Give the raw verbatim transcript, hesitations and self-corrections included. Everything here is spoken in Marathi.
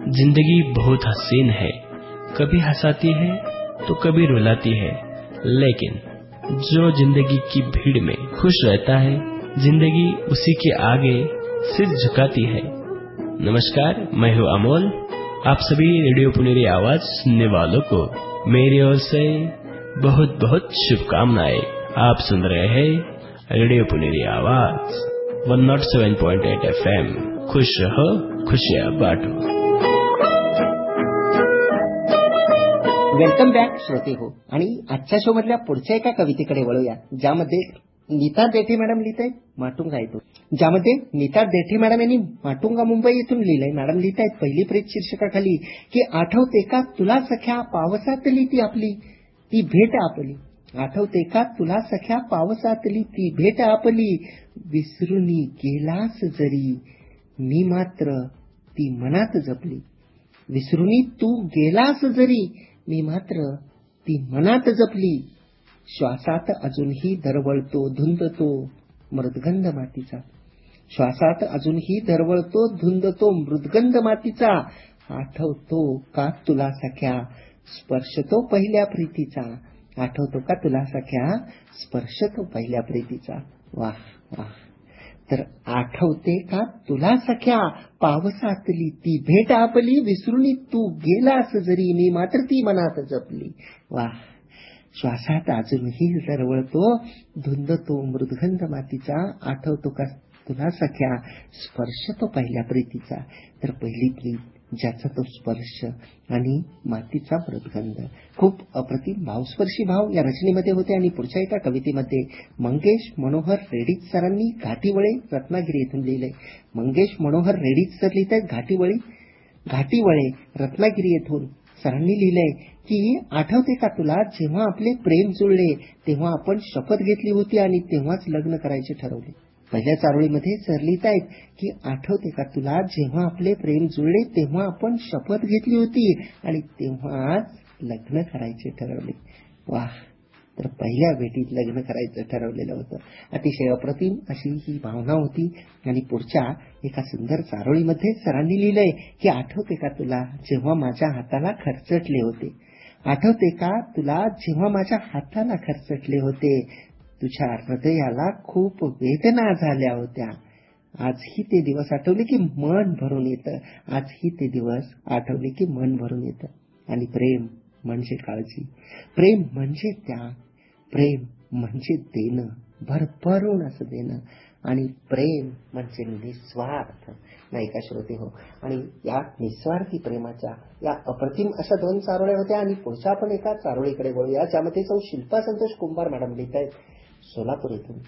जिंदगी बहुत हसीन है, कभी हंसाती है तो कभी रुलाती है, लेकिन जो जिंदगी की भीड़ में खुश रहता है, जिंदगी उसी के आगे सिर झुकाती है। नमस्कार, मैं हूँ अमोल। आप सभी रेडियो पुनेरी आवाज सुनने वालों को मेरी ओर से बहुत बहुत शुभकामनाएं। आप सुन रहे हैं रेडियो पुनेरी आवाज एक सौ सात पॉइंट आठ एफ एम। खुश रहो, खुशियां बांटो। वेलकम बॅक श्रोते हो. आणि आजच्या शो मधल्या पुढच्या एका कवितेकडे वळूया, ज्यामध्ये नीता देठे मॅडम लिहित आहेत माटुंगा येथून. ज्यामध्ये नीता देठे मॅडम यांनी माटुंगा मुंबई येथून लिहिलंय. मॅडम लिहित आहेत पहिली प्रेत शीर्षकाखाली की आठवते का तुला सख्या पावसातली ती आपली ती भेट आपली. आठवते का तुला सख्या पावसातली ती भेट आपली, विसरूनी गेलास जरी मी मात्र ती मनात जपली. विसरूनी तू गेलास जरी मी मात्र ती मनात जपली. श्वासात अजूनही दरवळतो धुंदतो मृदगंध मातीचा. श्वासात अजूनही दरवळतो धुंदतो मृदगंध मातीचा. आठवतो का तुला सख्या स्पर्श तो पहिल्या प्रीतीचा. आठवतो का तुला सख्या स्पर्श तो पहिल्या प्रीतीचा. वाह वाह. तर आठवते का तुला सख्या पावसातली ती भेट आपली, विसरूनी तू गेलास जरी मी मात्र ती मनात जपली. वाह. श्वासात अजूनही दरवळतो धुंदतो मृदगंध मातीचा. आठवतो का तुला सख्या स्पर्श तो पहिल्या प्रीतीचा. तर पहिली प्रीत, ज्याचा तो स्पर्श आणि मातीचा मृदगंध, खूप अप्रतिम भावस्पर्शी भाव या रचनेमध्ये होते. आणि पुढच्या एका कवितेमध्ये मंगेश मनोहर रेडीज सरांनी घाटीवळे रत्नागिरी येथून लिहिलंय. मंगेश मनोहर रेडीज सर लिहित आहेत घाटीवळी घाटीवळे रत्नागिरी येथून. सरांनी लिहिलंय की आठवते का तुला जेव्हा आपले प्रेम जुळले तेव्हा आपण शपथ घेतली होती आणि तेव्हाच लग्न करायचे ठरवले. पहिल्या चारोळीमध्ये सर लिहित आहेत की आठवते का तुला जेव्हा आपले प्रेम जुळले तेव्हा आपण शपथ घेतली होती आणि तेव्हाच लग्न करायचे ठरवले. वाह. तर पहिल्या भेटीत लग्न करायचं ठरवलेलं होतं. अतिशय अप्रतिम अशी ही भावना होती. आणि पुढच्या एका सुंदर चारोळीमध्ये सरांनी लिहिलंय की आठवते का तुला जेव्हा माझ्या हाताला खरचटले होते. आठवते का तुला जेव्हा माझ्या हाताला खरचटले होते, तुझ्या हृदयाला खूप वेदना झाल्या होत्या. आजही ते दिवस आठवले की मन भरून येतं. आजही ते दिवस आठवले की मन भरून येतं. आणि प्रेम म्हणजे काळजी, प्रेम म्हणजे त्याग, प्रेम म्हणजे देणं, भरभरून असं देणं. आणि प्रेम म्हणजे निस्वार्थ, नाही का श्रोते हो. आणि या निस्वार्थी प्रेमाच्या या अप्रतिम अशा दोन चारोळ्या होत्या. आणि पुढच्या आपण एका चारोळीकडे वळूया, ज्यामध्ये सौ शिल्पा संतोष कुंभार मॅडम लिहित आहेत सोलापूर येथून.